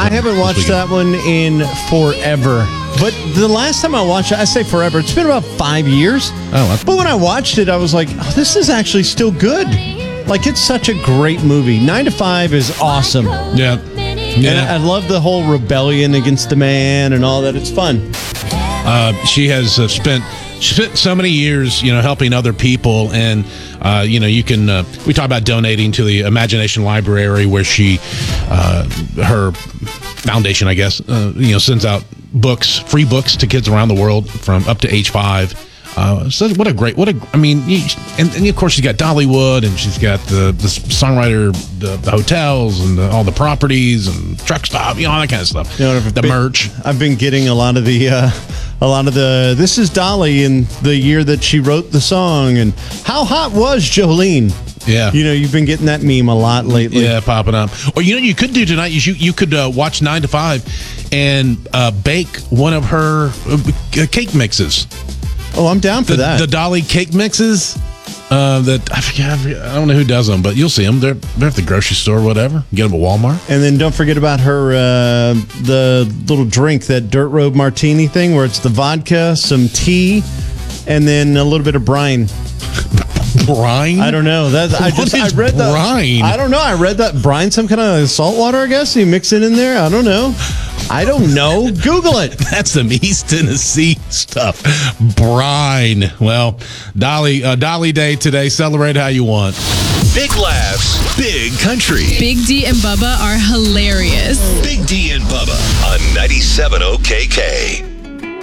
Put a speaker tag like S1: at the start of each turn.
S1: I haven't watched that one in forever. But the last time I watched it, I say forever, it's been about 5 years.
S2: Oh,
S1: but when I watched it, I was like, oh, this is actually still good. Like, it's such a great movie. 9 to 5 is awesome.
S2: Yeah.
S1: And I love the whole rebellion against the man and all that. It's fun.
S2: She has spent so many years, helping other people, and you can. We talk about donating to the Imagination Library, where she, her foundation, I guess, sends out free books to kids around the world from up to age 5. So and of course she's got Dollywood, and she's got the songwriter, the hotels, and all the properties and truck stop, all that kind of stuff. The merch. I've
S1: been getting a lot of the this is Dolly in the year that she wrote the song, and how hot was Jolene?
S2: Yeah.
S1: You've been getting that meme a lot lately.
S2: Yeah, popping up. Or you could do tonight is you could watch 9 to 5 and bake one of her cake mixes.
S1: Oh, I'm down for that.
S2: The Dolly cake mixes. That I forget. I don't know who does them, but you'll see them. They're at the grocery store, or whatever. Get them at Walmart.
S1: And then don't forget about her the little drink, that Dirt Road Martini thing, where it's the vodka, some tea, and then a little bit of brine.
S2: Brine?
S1: I don't know. I read that.
S2: Brine?
S1: I don't know. I read that brine, some kind of salt water, I guess. You mix it in there. I don't know. Google it.
S2: That's some East Tennessee stuff. Brine. Well, Dolly Day today. Celebrate how you want.
S3: Big laughs, big country.
S4: Big D and Bubba are hilarious.
S3: Big D and Bubba on 97 OKK.